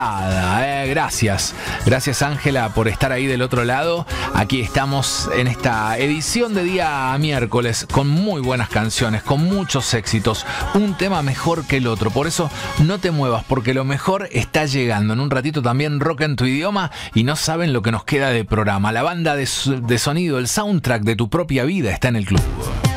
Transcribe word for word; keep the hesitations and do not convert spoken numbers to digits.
Eh, gracias, gracias Ángela por estar ahí del otro lado. Aquí estamos en esta edición de día miércoles con muy buenas canciones, con muchos éxitos, un tema mejor que el otro. Por eso no te muevas, porque lo mejor está llegando. En un ratito también rock en tu idioma y no saben lo que nos queda de programa. La banda de, de sonido, el soundtrack de tu propia vida está en el club.